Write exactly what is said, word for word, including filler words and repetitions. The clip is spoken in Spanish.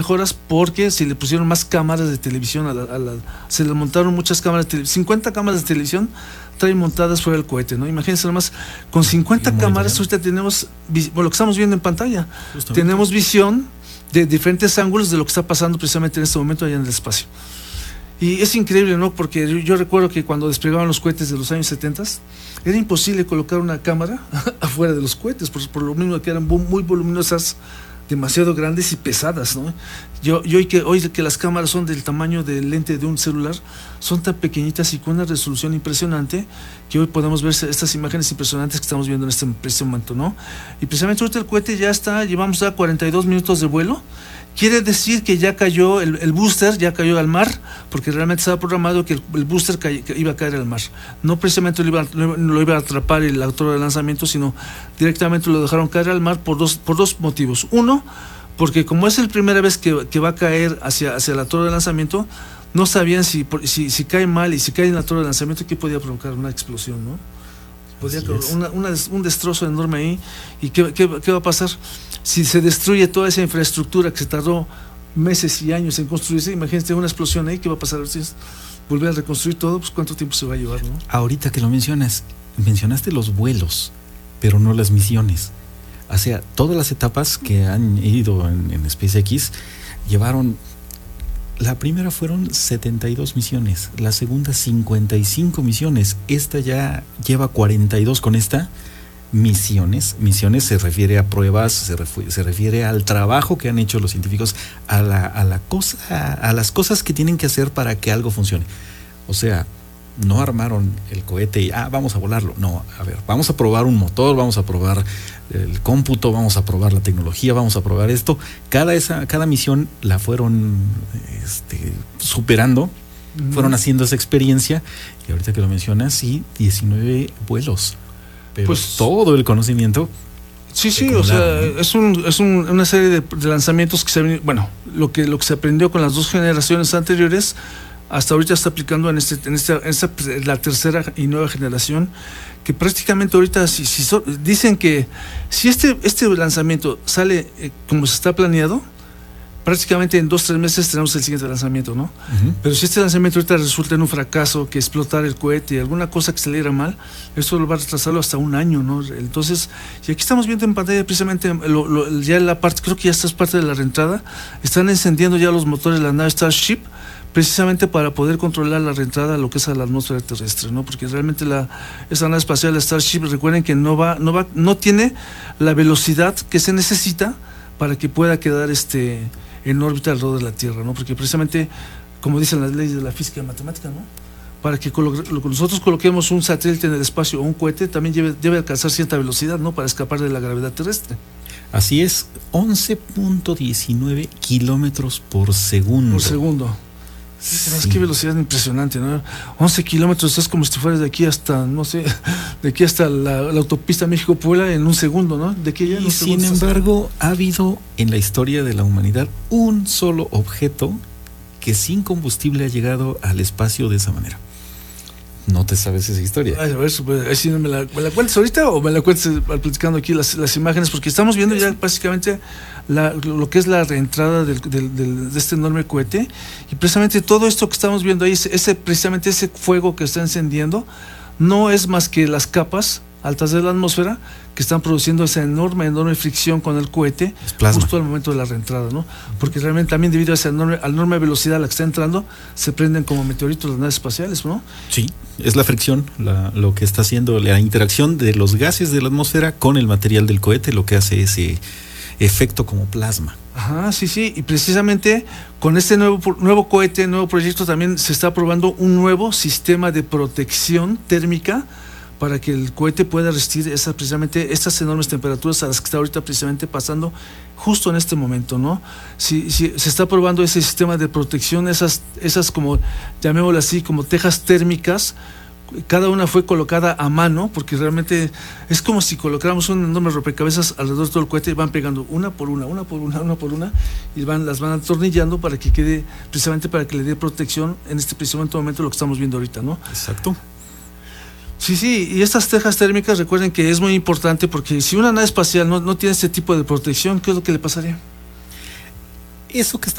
mejoras porque se le pusieron más cámaras de televisión, a la, a la, se le montaron muchas cámaras de televisión, cincuenta cámaras de televisión traen montadas fuera del cohete, ¿no? Imagínense nomás, con cincuenta cámaras ahorita tenemos, bueno, lo que estamos viendo en pantalla, justamente, tenemos visión de diferentes ángulos de lo que está pasando precisamente en este momento allá en el espacio. Y es increíble, ¿no? Porque yo, yo recuerdo que cuando desplegaban los cohetes de los años setenta, era imposible colocar una cámara afuera de los cohetes, por, por lo mismo que eran muy voluminosas, demasiado grandes y pesadas, ¿no? Yo, yo hoy, que, hoy que las cámaras son del tamaño del lente de un celular, son tan pequeñitas y con una resolución impresionante que hoy podemos ver estas imágenes impresionantes que estamos viendo en este, en este momento, ¿no? Y precisamente ahorita el cohete ya está, llevamos ya cuarenta y dos minutos de vuelo. Quiere decir que ya cayó el, el booster, ya cayó al mar, porque realmente estaba programado que el, el booster cay, que iba a caer al mar. No precisamente lo iba, lo, lo iba a atrapar el autor de lanzamiento, sino directamente lo dejaron caer al mar por dos, por dos motivos. Uno, porque como es la primera vez que, que va a caer hacia, hacia la torre de lanzamiento, no sabían si, si, si cae mal y si cae en la torre de lanzamiento, ¿qué podía provocar? Una explosión, ¿no? Podría una, una, un destrozo enorme ahí. ¿Y qué, qué, qué va a pasar? Si se destruye toda esa infraestructura que se tardó meses y años en construirse, imagínate una explosión ahí, ¿qué va a pasar? Si es volver a reconstruir todo, pues ¿cuánto tiempo se va a llevar, no? Ahorita que lo mencionas, mencionaste los vuelos, pero no las misiones. O sea, todas las etapas que han ido en, en SpaceX llevaron, la primera fueron setenta y dos misiones, la segunda cincuenta y cinco misiones, esta ya lleva cuarenta y dos con esta. Misiones, misiones se refiere a pruebas, se, refu- se refiere al trabajo que han hecho los científicos, a la, a la cosa, a las cosas que tienen que hacer para que algo funcione. O sea, no armaron el cohete y ah, vamos a volarlo. No, a ver, vamos a probar un motor, vamos a probar el cómputo, vamos a probar la tecnología, vamos a probar esto. Cada esa, cada misión la fueron este, superando, uh-huh. fueron haciendo esa experiencia, y ahorita que lo mencionas, sí, diecinueve vuelos. Pero pues todo el conocimiento. Sí, sí, o sea, ¿no? es un es un, una serie de, de lanzamientos que se bueno, lo que lo que se aprendió con las dos generaciones anteriores hasta ahorita está aplicando en este en esta, en esta la tercera y nueva generación, que prácticamente ahorita si, si so, dicen que si este este lanzamiento sale eh, como se está planeado, prácticamente en dos, tres meses tenemos el siguiente lanzamiento, ¿no? Uh-huh. Pero si este lanzamiento ahorita resulta en un fracaso, que explotar el cohete y alguna cosa que saliera mal, eso lo va a retrasarlo hasta un año, ¿no? Entonces, y aquí estamos viendo en pantalla precisamente lo, lo, ya la parte, creo que ya esta es parte de la reentrada, están encendiendo ya los motores de la nave Starship, precisamente para poder controlar la reentrada a lo que es a la atmósfera terrestre, ¿no? Porque realmente la esa nave espacial, la Starship, recuerden que no va, no va, no tiene la velocidad que se necesita para que pueda quedar este en órbita alrededor de la Tierra, ¿no? Porque precisamente, como dicen las leyes de la física y matemática, ¿no? Para que colo- nosotros coloquemos un satélite en el espacio o un cohete, también debe, debe alcanzar cierta velocidad, ¿no? Para escapar de la gravedad terrestre. Así es, once punto diecinueve kilómetros por segundo. Por segundo. Sí, sí. Qué velocidad impresionante, ¿no? once kilómetros es como si fueras de aquí hasta, no sé, de aquí hasta la, la autopista México-Puebla en un segundo, ¿no? De aquí ya y sin embargo, ha habido en la historia de la humanidad un solo objeto que sin combustible ha llegado al espacio de esa manera. ¿No te sabes esa historia? Ay, a ver, pues, ¿me la, ¿me la cuentas ahorita o me la cuentas platicando aquí las, las imágenes? Porque estamos viendo ya básicamente la, lo que es la reentrada del, del, del, de este enorme cohete, y precisamente todo esto que estamos viendo ahí, ese, precisamente ese fuego que está encendiendo, no es más que las capas altas de la atmósfera que están produciendo esa enorme, enorme fricción con el cohete justo al momento de la reentrada, ¿no? Porque realmente también debido a esa enorme, a la enorme velocidad a la que está entrando, se prenden como meteoritos las naves espaciales, ¿no? Sí, es la fricción, la, lo que está haciendo la interacción de los gases de la atmósfera con el material del cohete, lo que hace ese efecto como plasma. Ajá, sí, sí, y precisamente con este nuevo, nuevo cohete, nuevo proyecto, también se está probando un nuevo sistema de protección térmica para que el cohete pueda resistir esa, precisamente estas enormes temperaturas a las que está ahorita precisamente pasando justo en este momento, ¿no? Si, si se está probando ese sistema de protección, esas, esas como, llamémoslo así, como tejas térmicas, cada una fue colocada a mano, porque realmente es como si colocáramos un enorme rompecabezas alrededor de todo el cohete y van pegando una por una, una por una, una por una, y van, las van atornillando para que quede, precisamente para que le dé protección en este precisamente momento lo que estamos viendo ahorita, ¿no? Exacto. Sí, sí, y estas tejas térmicas, recuerden que es muy importante, porque si una nave espacial no, no tiene este tipo de protección, ¿qué es lo que le pasaría? Eso que está